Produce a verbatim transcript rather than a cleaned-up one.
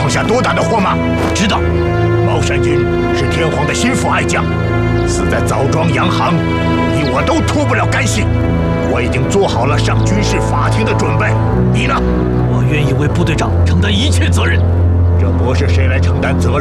闯下多大的祸吗？ 知道。 茂山君是天皇的心腹爱将，死在枣庄洋行，你我都脱不了干系。我已经做好了上军事法庭的准备，你呢？ 我愿意为部队长承担一切责任。 这不是谁来承担责任。